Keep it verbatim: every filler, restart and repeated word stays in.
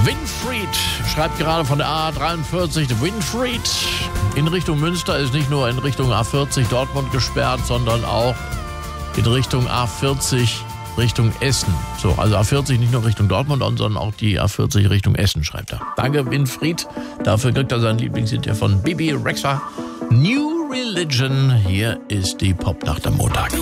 Winfried schreibt gerade von der A dreiundvierzig. Winfried in Richtung Münster ist nicht nur in Richtung A vierzig Dortmund gesperrt, sondern auch in Richtung A vierzig Richtung Essen. So, also A vierzig nicht nur Richtung Dortmund, sondern auch die A vierzig Richtung Essen, schreibt er. Danke, Winfried. Dafür kriegt er sein Lieblingshit ja von Bibi Rexha. New Religion. Hier ist die Popnacht am Montag.